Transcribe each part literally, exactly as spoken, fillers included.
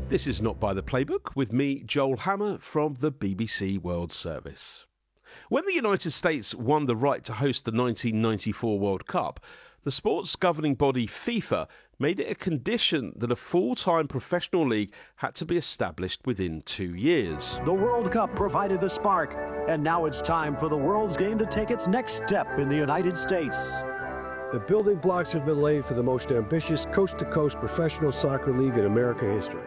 This is Not By the Playbook with me, Joel Hammer, from the B B C World Service. When the United States won the right to host the nineteen ninety-four World Cup, the sports governing body FIFA made it a condition that a full-time professional league had to be established within two years. The World Cup provided the spark, and now it's time for the World's Game to take its next step in the United States. The building blocks have been laid for the most ambitious coast-to-coast professional soccer league in American history.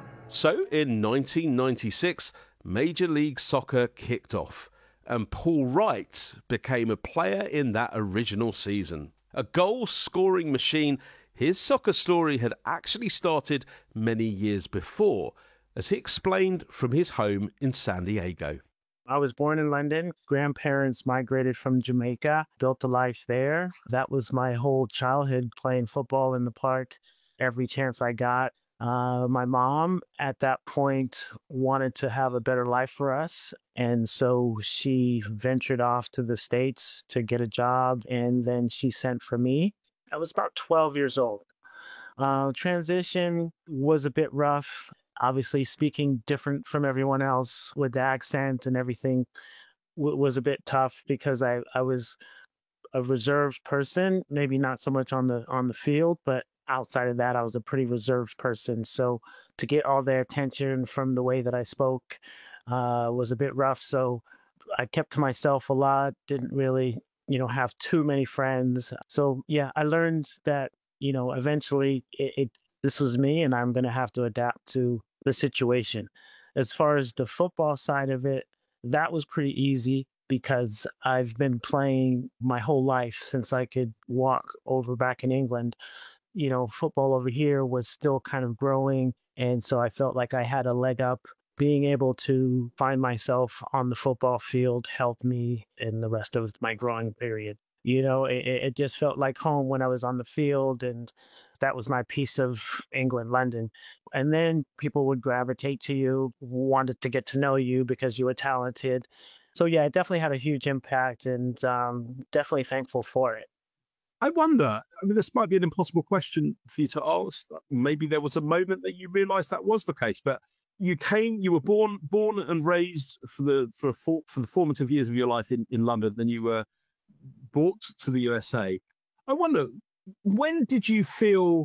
So, in nineteen ninety-six, Major League Soccer kicked off, and Paul Wright became a player in that original season. A goal-scoring machine, his soccer story had actually started many years before, as he explained from his home in San Diego. I was born in London. Grandparents migrated from Jamaica, built a life there. That was my whole childhood, playing football in the park every chance I got. Uh, my mom at that point wanted to have a better life for us. And so she ventured off to the States to get a job. And then she sent for me. I was about twelve years old. Uh, transition was a bit rough. Obviously speaking different from everyone else with the accent and everything w- was a bit tough because I, I was a reserved person, maybe not so much on the on the field, but outside of that, I was a pretty reserved person. So to get all their attention from the way that I spoke uh, was a bit rough. So I kept to myself a lot, didn't really, you know, have too many friends. So yeah, I learned that, you know, eventually it, it this was me and I'm going to have to adapt to the situation. As far as the football side of it, that was pretty easy because I've been playing my whole life since I could walk over back in England. You know, football over here was still kind of growing. And so I felt like I had a leg up. Being able to find myself on the football field helped me in the rest of my growing period. You know, it, it just felt like home when I was on the field, and that was my piece of England, London. And then people would gravitate to you, wanted to get to know you because you were talented. So yeah, it definitely had a huge impact, and um, definitely thankful for it. I wonder, I mean, this might be an impossible question for you to ask. Maybe there was a moment that you realised that was the case, but you came, you were born born and raised for the for, for, for the formative years of your life in, in London, then you were brought to the U S A. I wonder, when did you feel